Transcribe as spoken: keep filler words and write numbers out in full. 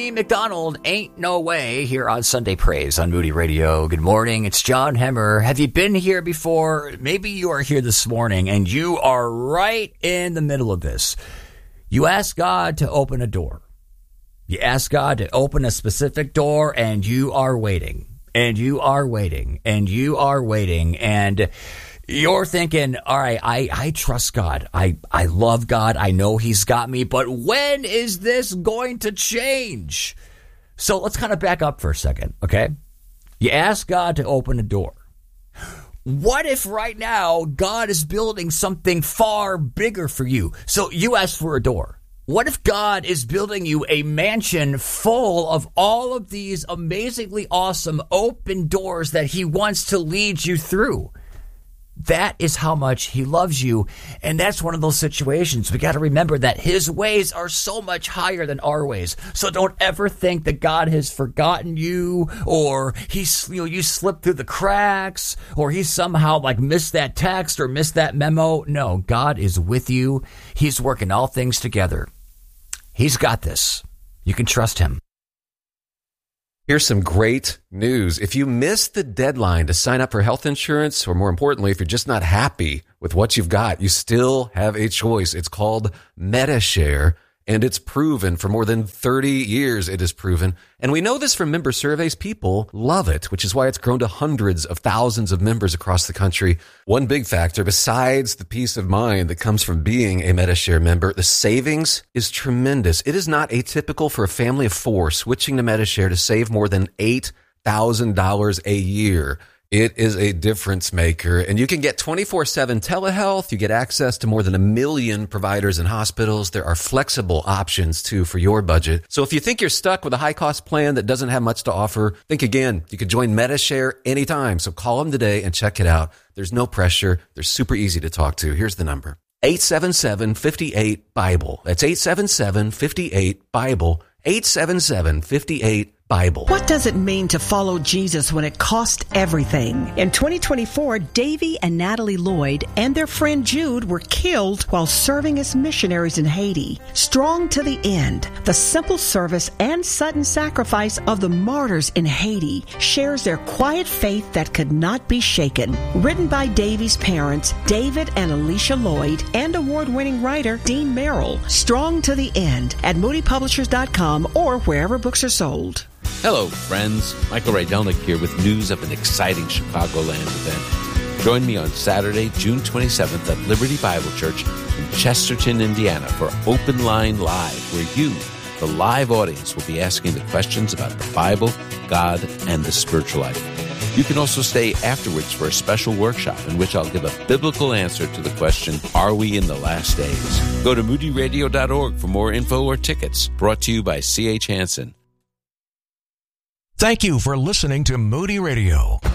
Rodney McDonald, Ain't No Way, here on Sunday Praise on Moody Radio. Good morning, it's John Hemmer. Have you been here before? Maybe you are here this morning and you are right in the middle of this. You ask God to open a door. You ask God to open a specific door and you are waiting. And you are waiting. And you are waiting. And you're thinking, all right, I, I trust God. I, I love God. I know he's got me. But when is this going to change? So let's kind of back up for a second, okay? You ask God to open a door. What if right now God is building something far bigger for you? So you ask for a door. What if God is building you a mansion full of all of these amazingly awesome open doors that he wants to lead you through? That is how much he loves you. And that's one of those situations. We got to remember that his ways are so much higher than our ways. So don't ever think that God has forgotten you, or he's, you know, you slipped through the cracks, or he somehow like missed that text or missed that memo. No, God is with you. He's working all things together. He's got this. You can trust him. Here's some great news. If you missed the deadline to sign up for health insurance, or more importantly, if you're just not happy with what you've got, you still have a choice. It's called Medi-Share, and it's proven for more than thirty years. It is proven. And we know this from member surveys. People love it, which is why it's grown to hundreds of thousands of members across the country. One big factor, besides the peace of mind that comes from being a Medi-Share member, the savings is tremendous. It is not atypical for a family of four switching to Medi-Share to save more than eight thousand dollars a year. It is a difference maker, and you can get twenty-four seven telehealth. You get access to more than a million providers and hospitals. There are flexible options, too, for your budget. So if you think you're stuck with a high-cost plan that doesn't have much to offer, think again. You can join Medi-Share anytime, so call them today and check it out. There's no pressure. They're super easy to talk to. Here's the number. eight seven seven, five eight, BIBLE. That's eight seven seven, five eight, BIBLE. eight seven seven, five eight, Bible. What does it mean to follow Jesus when it cost everything? In twenty twenty-four, Davy and Natalie Lloyd and their friend Jude were killed while serving as missionaries in Haiti. Strong to the end, the simple service and sudden sacrifice of the martyrs in Haiti shares their quiet faith that could not be shaken. Written by Davy's parents, David and Alicia Lloyd, and award-winning writer Dean Merrill. Strong to the end at moody publishers dot com or wherever books are sold. Hello, friends. Michael Rydelnik here with news of an exciting Chicagoland event. Join me on Saturday, June twenty-seventh at Liberty Bible Church in Chesterton, Indiana for Open Line Live, where you, the live audience, will be asking the questions about the Bible, God, and the spiritual life. You can also stay afterwards for a special workshop in which I'll give a biblical answer to the question, are we in the last days? Go to moody radio dot org for more info or tickets. Brought to you by C H Hansen. Thank you for listening to Moody Radio.